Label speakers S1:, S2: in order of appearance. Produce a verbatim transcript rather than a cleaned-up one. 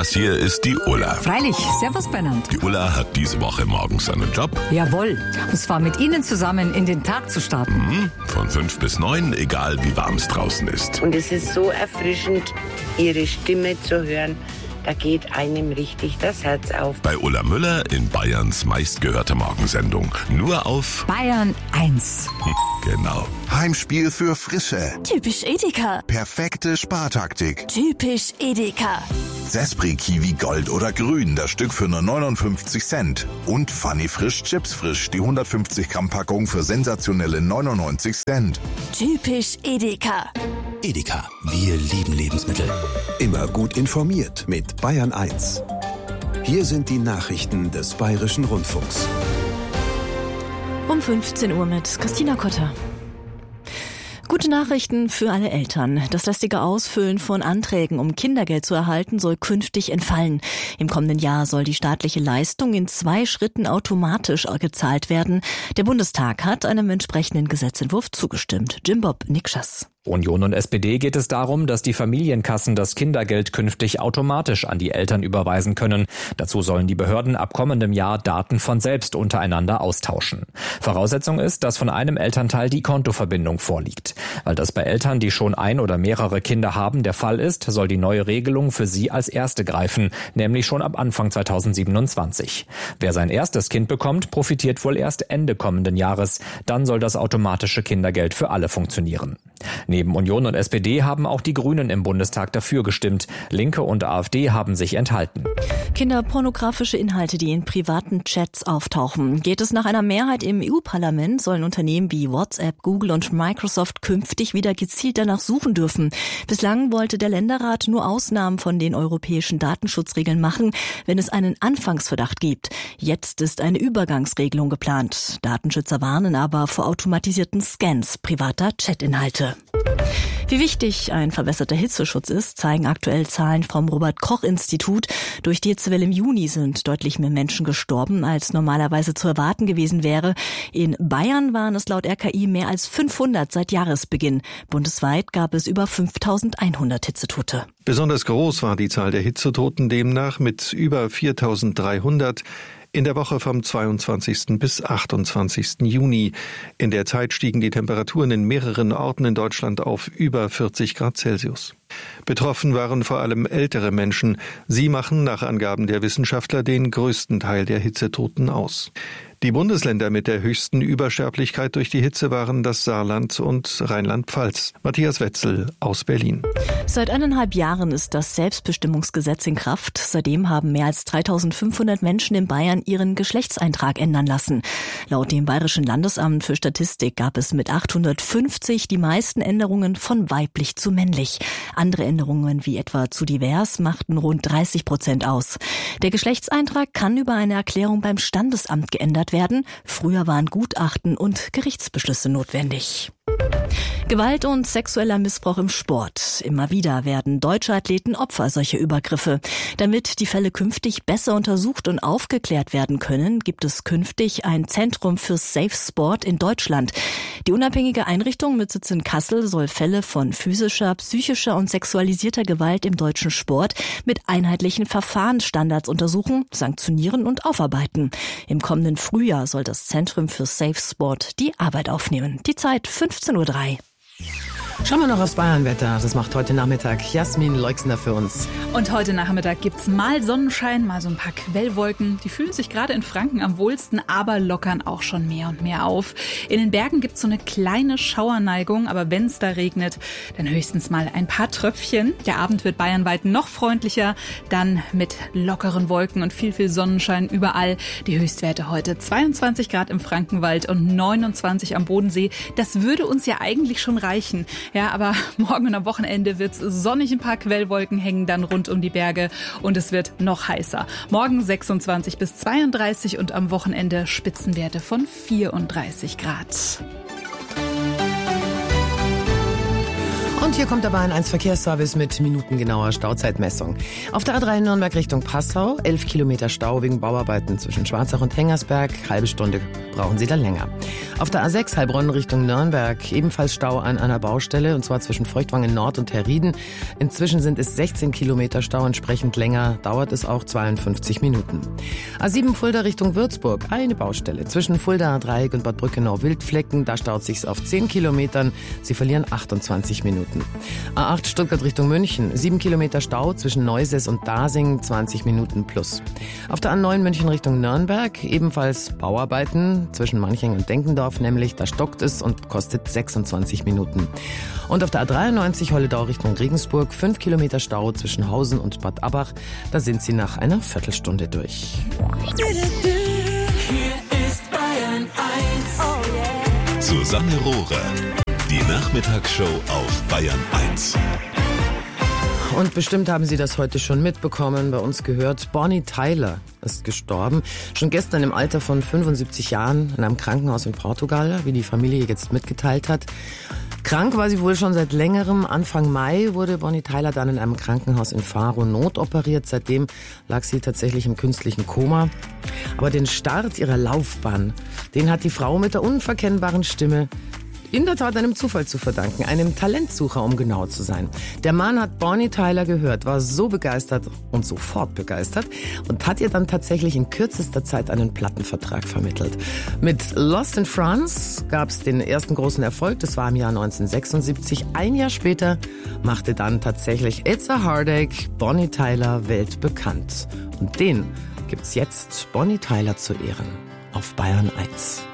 S1: Das hier ist die Ulla.
S2: Freilich, servus Bernhard.
S1: Die Ulla hat diese Woche morgens einen Job.
S2: Jawohl, und zwar mit Ihnen zusammen in den Tag zu starten.
S1: Mhm. Von fünf bis neun, egal wie warm es draußen ist.
S3: Und es ist so erfrischend, Ihre Stimme zu hören. Da geht einem richtig das Herz auf.
S1: Bei Ulla Müller in Bayerns meistgehörter Morgensendung. Nur auf
S2: Bayern eins.
S1: Genau.
S4: Heimspiel für Frische.
S5: Typisch Edeka.
S4: Perfekte Spartaktik.
S5: Typisch Edeka.
S4: Sespri Kiwi Gold oder Grün, das Stück für nur neunundfünfzig Cent. Und Funny Frisch Chips Frisch, die hundertfünfzig Gramm Packung für sensationelle neunundneunzig Cent.
S5: Typisch Edeka.
S6: Edeka, wir lieben Lebensmittel.
S7: Immer gut informiert mit Bayern eins. Hier sind die Nachrichten des Bayerischen Rundfunks.
S8: Um fünfzehn Uhr mit Christina Kotter. Gute Nachrichten für alle Eltern. Das lästige Ausfüllen von Anträgen, um Kindergeld zu erhalten, soll künftig entfallen. Im kommenden Jahr soll die staatliche Leistung in zwei Schritten automatisch gezahlt werden. Der Bundestag hat einem entsprechenden Gesetzentwurf zugestimmt. Jim Bob Nikschas.
S9: Union und S P D geht es darum, dass die Familienkassen das Kindergeld künftig automatisch an die Eltern überweisen können. Dazu sollen die Behörden ab kommendem Jahr Daten von selbst untereinander austauschen. Voraussetzung ist, dass von einem Elternteil die Kontoverbindung vorliegt. Weil das bei Eltern, die schon ein oder mehrere Kinder haben, der Fall ist, soll die neue Regelung für sie als erste greifen, nämlich schon ab Anfang zweitausendsiebenundzwanzig. Wer sein erstes Kind bekommt, profitiert wohl erst Ende kommenden Jahres. Dann soll das automatische Kindergeld für alle funktionieren. Neben Union und S P D haben auch die Grünen im Bundestag dafür gestimmt. Linke und AfD haben sich enthalten.
S8: Kinderpornografische Inhalte, die in privaten Chats auftauchen. Geht es nach einer Mehrheit im E U-Parlament, sollen Unternehmen wie WhatsApp, Google und Microsoft künftig wieder gezielt danach suchen dürfen. Bislang wollte der Länderrat nur Ausnahmen von den europäischen Datenschutzregeln machen, wenn es einen Anfangsverdacht gibt. Jetzt ist eine Übergangsregelung geplant. Datenschützer warnen aber vor automatisierten Scans privater Chatinhalte. Wie wichtig ein verbesserter Hitzeschutz ist, zeigen aktuell Zahlen vom Robert-Koch-Institut. Durch die Hitzewelle im Juni sind deutlich mehr Menschen gestorben, als normalerweise zu erwarten gewesen wäre. In Bayern waren es laut R K I mehr als fünfhundert seit Jahresbeginn. Bundesweit gab es über fünftausendeinhundert Hitzetote.
S10: Besonders groß war die Zahl der Hitzetoten demnach mit über viertausenddreihundert. In der Woche vom zweiundzwanzigsten bis achtundzwanzigsten Juni. In der Zeit stiegen die Temperaturen in mehreren Orten in Deutschland auf über vierzig Grad Celsius. Betroffen waren vor allem ältere Menschen. Sie machen nach Angaben der Wissenschaftler den größten Teil der Hitzetoten aus. Die Bundesländer mit der höchsten Übersterblichkeit durch die Hitze waren das Saarland und Rheinland-Pfalz. Matthias Wetzel aus Berlin.
S8: Seit eineinhalb Jahren ist das Selbstbestimmungsgesetz in Kraft. Seitdem haben mehr als dreitausendfünfhundert Menschen in Bayern ihren Geschlechtseintrag ändern lassen. Laut dem Bayerischen Landesamt für Statistik gab es mit achthundertfünfzig die meisten Änderungen von weiblich zu männlich. Andere Änderungen wie etwa zu divers machten rund dreißig Prozent aus. Der Geschlechtseintrag kann über eine Erklärung beim Standesamt geändert werden. Früher waren Gutachten und Gerichtsbeschlüsse notwendig. Gewalt und sexueller Missbrauch im Sport. Immer wieder werden deutsche Athleten Opfer solcher Übergriffe. Damit die Fälle künftig besser untersucht und aufgeklärt werden können, gibt es künftig ein Zentrum für Safe Sport in Deutschland. Die unabhängige Einrichtung mit Sitz in Kassel soll Fälle von physischer, psychischer und sexualisierter Gewalt im deutschen Sport mit einheitlichen Verfahrensstandards untersuchen, sanktionieren und aufarbeiten. Im kommenden Frühjahr soll das Zentrum für Safe Sport die Arbeit aufnehmen. Die Zeit fünfzehn Uhr drei.
S11: Schauen wir noch aufs Bayernwetter. Das macht heute Nachmittag Jasmin Leixner für uns.
S12: Und heute Nachmittag gibt's mal Sonnenschein, mal so ein paar Quellwolken. Die fühlen sich gerade in Franken am wohlsten, aber lockern auch schon mehr und mehr auf. In den Bergen gibt's so eine kleine Schauerneigung, aber wenn's da regnet, dann höchstens mal ein paar Tröpfchen. Der Abend wird bayernweit noch freundlicher, dann mit lockeren Wolken und viel, viel Sonnenschein überall. Die Höchstwerte heute zweiundzwanzig Grad im Frankenwald und neunundzwanzig am Bodensee. Das würde uns ja eigentlich schon reichen. Ja, aber morgen und am Wochenende wird's sonnig, ein paar Quellwolken hängen dann rund um die Berge und es wird noch heißer. Morgen sechsundzwanzig bis zweiunddreißig und am Wochenende Spitzenwerte von vierunddreißig Grad.
S11: Und Und hier kommt der Bayern eins Verkehrsservice mit minutengenauer Stauzeitmessung. Auf der A drei Nürnberg Richtung Passau, elf Kilometer Stau wegen Bauarbeiten zwischen Schwarzach und Hengersberg. Halbe Stunde brauchen Sie da länger. Auf der A sechs Heilbronn Richtung Nürnberg, ebenfalls Stau an einer Baustelle, und zwar zwischen Feuchtwangen Nord und Herrieden. Inzwischen sind es sechzehn Kilometer Stau, entsprechend länger dauert es auch zweiundfünfzig Minuten. A sieben Fulda Richtung Würzburg, eine Baustelle. Zwischen Fulda Dreieck und Bad Brückenau-Wildflecken, da staut sich's auf zehn Kilometern. Sie verlieren achtundzwanzig Minuten. A acht Stuttgart Richtung München, sieben Kilometer Stau zwischen Neuses und Dasing, zwanzig Minuten plus. Auf der A neun München Richtung Nürnberg, ebenfalls Bauarbeiten zwischen Manching und Denkendorf, nämlich da stockt es und kostet sechsundzwanzig Minuten. Und auf der A dreiundneunzig Holledau Richtung Regensburg, fünf Kilometer Stau zwischen Hausen und Bad Abbach, da sind Sie nach einer Viertelstunde durch.
S13: Hier ist Bayern eins. Oh yeah.
S1: Susanne Rohrer. Die Nachmittagsshow auf Bayern eins.
S11: Und bestimmt haben Sie das heute schon mitbekommen, bei uns gehört. Bonnie Tyler ist gestorben. Schon gestern im Alter von fünfundsiebzig Jahren in einem Krankenhaus in Portugal, wie die Familie jetzt mitgeteilt hat. Krank war sie wohl schon seit längerem. Anfang Mai wurde Bonnie Tyler dann in einem Krankenhaus in Faro notoperiert. Seitdem lag sie tatsächlich im künstlichen Koma. Aber den Start ihrer Laufbahn, den hat die Frau mit der unverkennbaren Stimme in der Tat einem Zufall zu verdanken, einem Talentsucher, um genau zu sein. Der Mann hat Bonnie Tyler gehört, war so begeistert und sofort begeistert und hat ihr dann tatsächlich in kürzester Zeit einen Plattenvertrag vermittelt. Mit Lost in France gab es den ersten großen Erfolg, das war im Jahr neunzehnhundertsechsundsiebzig. Ein Jahr später machte dann tatsächlich It's a Heartache Bonnie Tyler weltbekannt. Und den gibt's jetzt, Bonnie Tyler zu Ehren, auf Bayern eins.